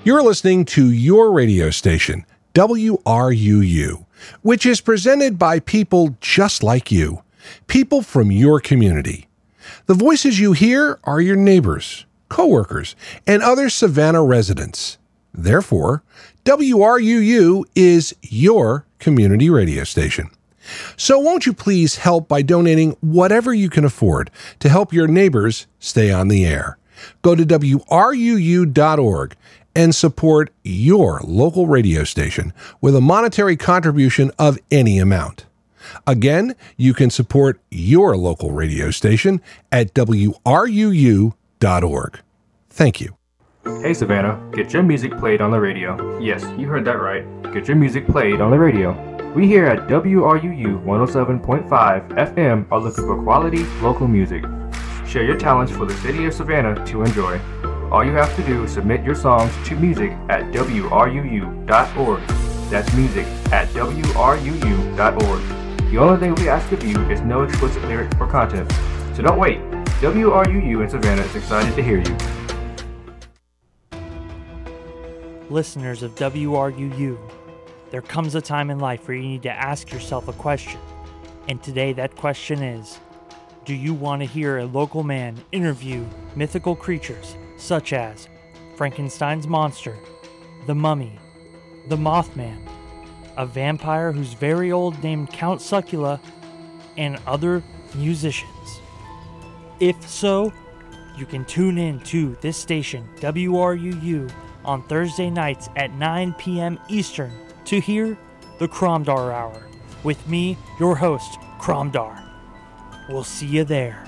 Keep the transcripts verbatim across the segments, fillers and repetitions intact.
You're listening to your radio station, W R U U, which is presented by people just like you, people from your community. The voices you hear are your neighbors, coworkers, and other Savannah residents. Therefore, W R U U is your community radio station. So won't you please help by donating whatever you can afford to help your neighbors stay on the air? Go to W R U U dot org and support your local radio station with a monetary contribution of any amount. Again, you can support your local radio station at W R U U dot org. Thank you. Hey Savannah, get your music played on the radio. Yes, you heard that right. Get your music played on the radio. We here at W R U U one oh seven point five F M are looking for quality local music. Share your talents for the city of Savannah to enjoy. All you have to do is submit your songs to music at W R U U dot org. That's music at W R U U dot org. The only thing we ask of you is no explicit lyrics or content. So don't wait. W R U U in Savannah is excited to hear you. Listeners of W R U U, there comes a time in life where you need to ask yourself a question. And today that question is, do you want to hear a local man interview mythical creatures such as Frankenstein's monster, the mummy, the Mothman, a vampire who's very old named Count Succula, and other musicians? If so, you can tune in to this station, W R U U, on Thursday nights at nine p.m. Eastern to hear the Cromdar Hour with me, your host, Cromdar. We'll see you there.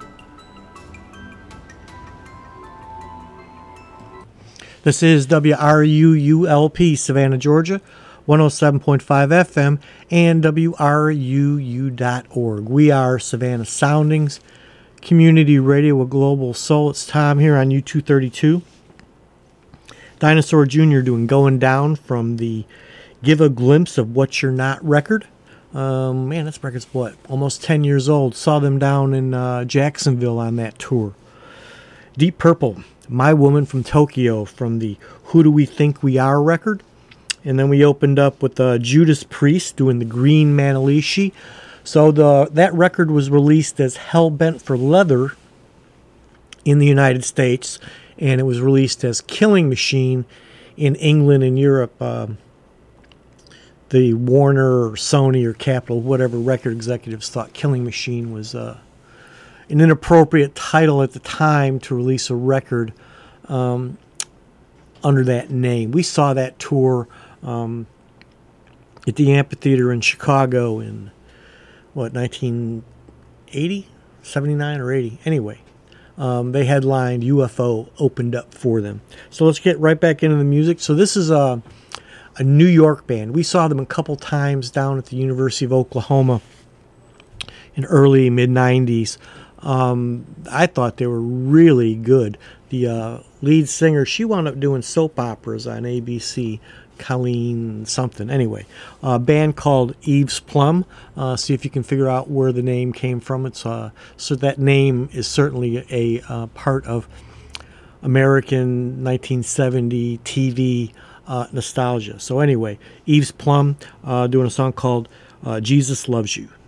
This is W R U U L P, Savannah, Georgia, one oh seven point five F M, and W R U U dot org. We are Savannah Soundings, community radio with global soul. It's Tom here on U two thirty-two. Dinosaur Junior doing Going Down from the Give a Glimpse of What You're Not record. Um, man, this record's what? Almost ten years old. Saw them down in uh, Jacksonville on that tour. Deep Purple, My Woman from Tokyo from the Who Do We Think We Are record. And then we opened up with uh, Judas Priest doing the Green Manalishi. So the that record was released as Hellbent for Leather in the United States, and it was released as Killing Machine in England and Europe. Um, the Warner or Sony or Capitol, whatever record executives thought Killing Machine was uh, an inappropriate title at the time to release a record um, under that name. We saw that tour um, at the Amphitheater in Chicago in, what, nineteen eighty? seventy-nine or eighty? Anyway. Um, they headlined, U F O opened up for them. So let's get right back into the music. So this is a, a New York band. We saw them a couple times down at the University of Oklahoma in early, mid-nineties. Um, I thought they were really good. The uh, lead singer, she wound up doing soap operas on A B C. Colleen something. Anyway, a band called Eve's Plum. Uh, see if you can figure out where the name came from. It's uh, so that name is certainly a uh, part of American nineteen seventy T V uh, nostalgia. So anyway, Eve's Plum uh, doing a song called uh, Jesus Loves You.